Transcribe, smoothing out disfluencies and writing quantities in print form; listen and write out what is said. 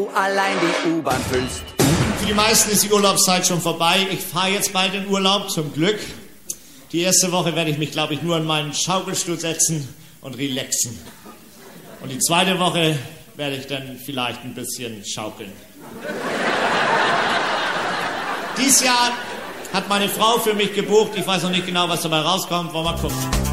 allein die U-Bahn füllst. Für die meisten ist die Urlaubszeit schon vorbei. Ich fahre jetzt bald in Urlaub, zum Glück. Die erste Woche werde ich mich, glaube ich, nur in meinen Schaukelstuhl setzen und relaxen. Und die zweite Woche werde ich dann vielleicht ein bisschen schaukeln. Dies Jahr hat meine Frau für mich gebucht. Ich weiß noch nicht genau, was dabei rauskommt. Wollen wir mal gucken.